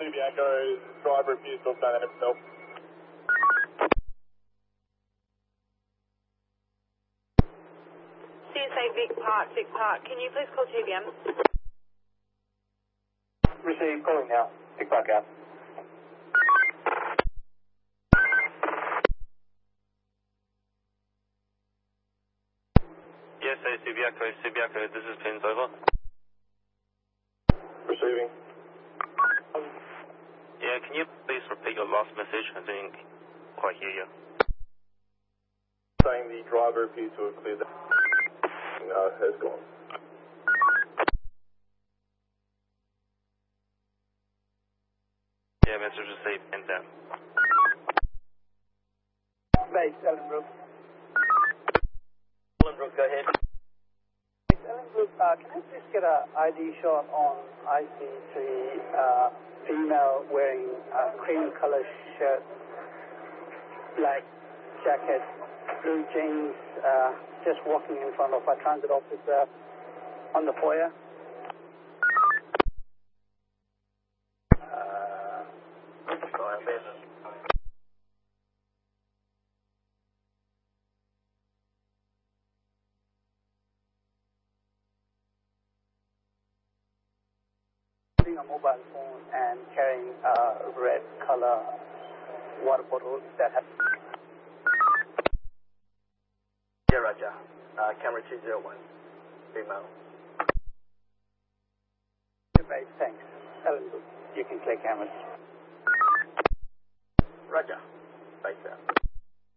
Echo, driver appears to have done it himself. CSA Vic Park, can you please call TBM? Receive, calling now. Vic Park out. Yes, CB Echo, this is Pins, over. Receiving. Yeah, can you please repeat your last message? I didn't quite hear you. Saying the driver appears to have cleared the has gone. Yeah, message received, and down. Base, Ellenbrook. Ellenbrook, go ahead. Base, Ellenbrook, can I please get an ID shot on IC3 female wearing cream color shirt, black jacket, blue jeans, just walking in front of a transit officer on the foyer? A mobile phone and carrying a red color water bottle that has... Yeah, Roger. Camera 201. Female. Base, thanks. Ellenbrook, you can clear cameras. Roger. Base out.